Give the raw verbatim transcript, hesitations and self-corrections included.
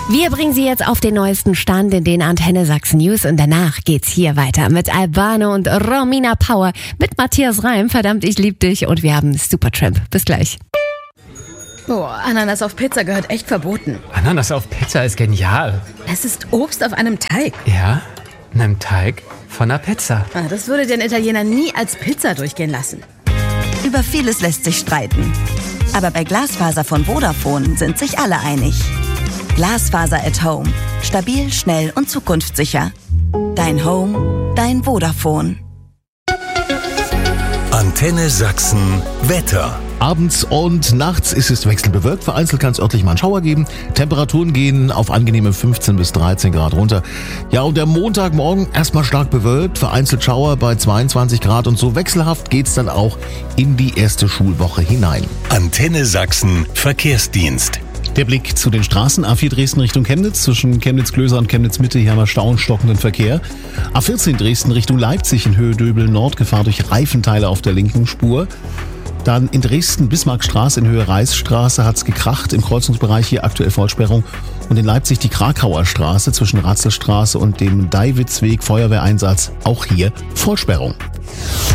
Wir bringen Sie jetzt auf den neuesten Stand in den Antenne Sachsen News und danach geht's hier weiter mit Albano und Romina Power, mit Matthias Reim, verdammt, ich lieb dich, und wir haben Supertramp. Bis gleich. Oh, Ananas auf Pizza gehört echt verboten. Ananas auf Pizza ist genial. Es ist Obst auf einem Teig. Ja, einem Teig von einer Pizza. Ah, das würde den Italiener nie als Pizza durchgehen lassen. Über vieles lässt sich streiten. Aber bei Glasfaser von Vodafone sind sich alle einig. Glasfaser at Home. Stabil, schnell und zukunftssicher. Dein Home, dein Vodafone. Antenne Sachsen Wetter. Abends und nachts ist es wechselbewölkt. Vereinzelt kann es örtlich mal einen Schauer geben. Temperaturen gehen auf angenehme fünfzehn bis dreizehn Grad runter. Ja, und der Montagmorgen erstmal stark bewölkt. Vereinzelt Schauer bei zweiundzwanzig Grad. Und so wechselhaft geht's dann auch in die erste Schulwoche hinein. Antenne Sachsen Verkehrsdienst. Der Blick zu den Straßen. A vier Dresden Richtung Chemnitz, zwischen Chemnitz-Klöser und Chemnitz-Mitte, hier haben wir Stau und stockenden Verkehr. A vierzehn Dresden Richtung Leipzig in Höhe Döbel Nord, Gefahr durch Reifenteile auf der linken Spur. Dann in Dresden Bismarckstraße in Höhe Reichsstraße hat's gekracht, im Kreuzungsbereich hier aktuell Vollsperrung. Und in Leipzig die Krakauer Straße zwischen Ratzelstraße und dem Deiwitzweg, Feuerwehreinsatz, auch hier Vollsperrung.